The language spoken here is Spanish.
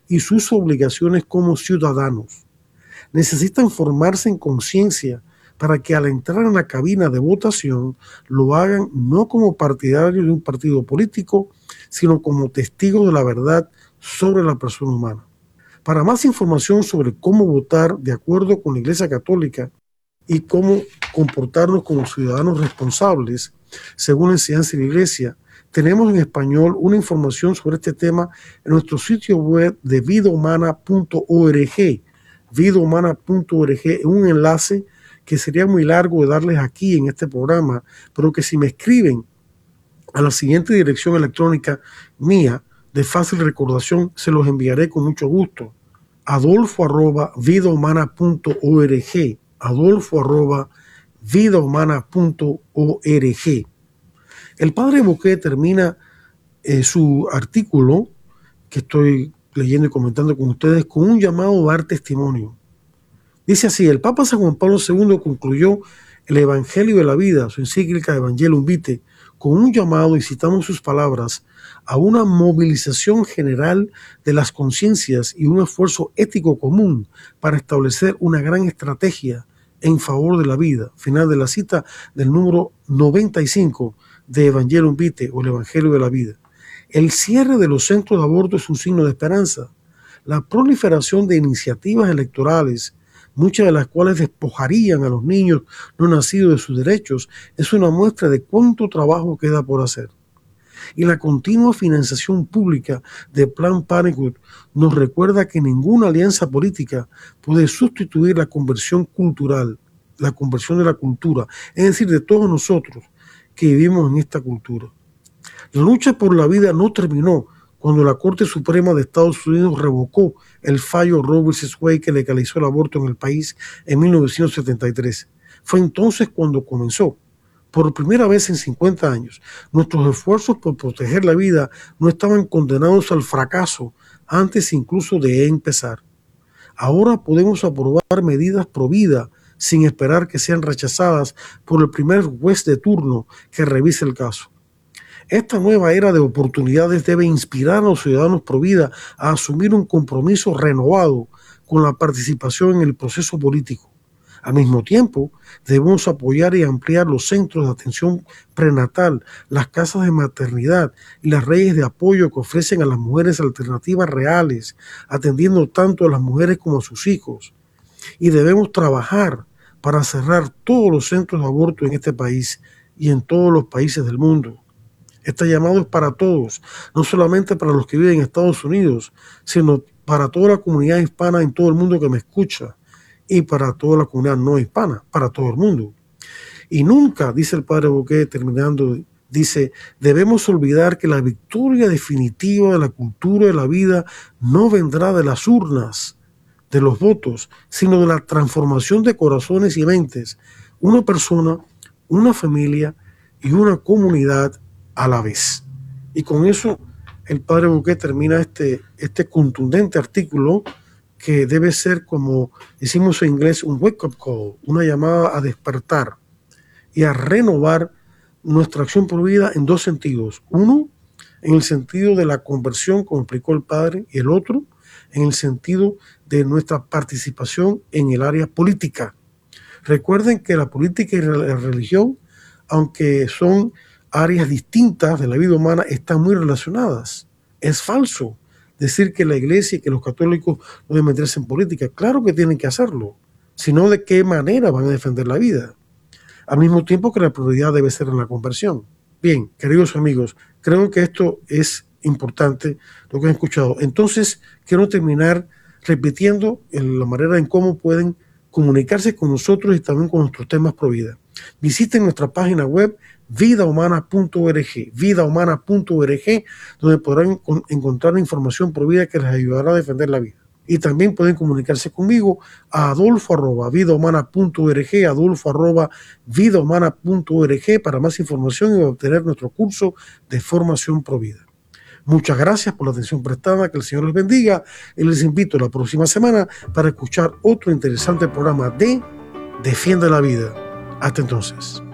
y sus obligaciones como ciudadanos. Necesitan formarse en conciencia para que al entrar en la cabina de votación lo hagan no como partidarios de un partido político, sino como testigos de la verdad sobre la persona humana. Para más información sobre cómo votar de acuerdo con la Iglesia Católica y cómo comportarnos como ciudadanos responsables, según la enseñanza de la Iglesia, tenemos en español una información sobre este tema en nuestro sitio web de vidahumana.org. Vidahumana.org es un enlace que sería muy largo de darles aquí en este programa, pero que si me escriben a la siguiente dirección electrónica mía de fácil recordación, se los enviaré con mucho gusto. Adolfo@vidahumana.org. Adolfo@vidahumana.org. El padre Bouquet termina su artículo que estoy leyendo y comentando con ustedes con un llamado a dar testimonio. Dice así: el Papa San Juan Pablo II concluyó el Evangelio de la Vida, su encíclica Evangelium Vitae, con un llamado, y citamos sus palabras, a una movilización general de las conciencias y un esfuerzo ético común para establecer una gran estrategia en favor de la vida. Final de la cita del número 95 de Evangelium Vitae, o el Evangelio de la Vida. El cierre de los centros de aborto es un signo de esperanza. La proliferación de iniciativas electorales, muchas de las cuales despojarían a los niños no nacidos de sus derechos, es una muestra de cuánto trabajo queda por hacer. Y la continua financiación pública de Planned Parenthood nos recuerda que ninguna alianza política puede sustituir la conversión cultural, la conversión de la cultura, es decir, de todos nosotros que vivimos en esta cultura. La lucha por la vida no terminó cuando la Corte Suprema de Estados Unidos revocó el fallo Roe vs. Wade que legalizó el aborto en el país en 1973. Fue entonces cuando comenzó. Por primera vez en 50 años, nuestros esfuerzos por proteger la vida no estaban condenados al fracaso antes incluso de empezar. Ahora podemos aprobar medidas pro vida sin esperar que sean rechazadas por el primer juez de turno que revise el caso. Esta nueva era de oportunidades debe inspirar a los ciudadanos pro vida a asumir un compromiso renovado con la participación en el proceso político. Al mismo tiempo, debemos apoyar y ampliar los centros de atención prenatal, las casas de maternidad y las redes de apoyo que ofrecen a las mujeres alternativas reales, atendiendo tanto a las mujeres como a sus hijos. Y debemos trabajar para cerrar todos los centros de aborto en este país y en todos los países del mundo. Este llamado es para todos, no solamente para los que viven en Estados Unidos, sino para toda la comunidad hispana en todo el mundo que me escucha, y para toda la comunidad no hispana, para todo el mundo. Y nunca, dice el padre Bouquet terminando, dice, debemos olvidar que la victoria definitiva de la cultura de la vida no vendrá de las urnas, de los votos, sino de la transformación de corazones y mentes, una persona, una familia y una comunidad a la vez. Y con eso el padre Bouquet termina este contundente artículo que debe ser, como decimos en inglés, un wake-up call, una llamada a despertar y a renovar nuestra acción por vida en dos sentidos. Uno, en el sentido de la conversión, como explicó el padre, y el otro, en el sentido de nuestra participación en el área política. Recuerden que la política y la religión, aunque son áreas distintas de la vida humana, están muy relacionadas. Es falso decir que la iglesia y que los católicos no deben meterse en política. Claro que tienen que hacerlo, sino de qué manera van a defender la vida. Al mismo tiempo que la prioridad debe ser en la conversión. Bien, queridos amigos, creo que esto es importante, lo que han escuchado. Entonces, quiero terminar repitiendo la manera en cómo pueden comunicarse con nosotros y también con nuestros temas pro vida. Visiten nuestra página web vidahumana.org, vidahumana.org, donde podrán encontrar información pro vida que les ayudará a defender la vida. Y también pueden comunicarse conmigo a adolfo@vidahumana.org, adolfo@vidahumana.org para más información y obtener nuestro curso de formación pro vida. Muchas gracias por la atención prestada, que el Señor les bendiga, y les invito la próxima semana para escuchar otro interesante programa de Defiende la Vida. Hasta entonces.